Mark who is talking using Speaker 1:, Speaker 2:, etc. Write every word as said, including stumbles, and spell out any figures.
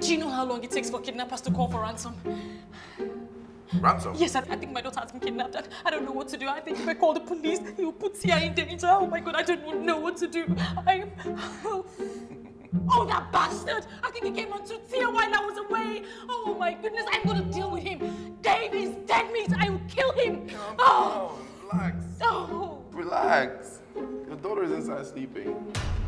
Speaker 1: Do you know how long it takes for kidnappers to call for ransom?
Speaker 2: Ransom?
Speaker 1: Yes, I, I think my daughter has been kidnapped. I, I don't know what to do. I think if I call the police, he will put Tia in danger. Oh my God, I don't know what to do. I am... Oh, that bastard! I think he came on to Tia while I was away. Oh my goodness, I'm going to deal with him. Dave is dead meat. I will kill him.
Speaker 2: Calm
Speaker 1: Oh.
Speaker 2: down. Relax.
Speaker 1: Oh.
Speaker 2: Relax. Your daughter is inside sleeping.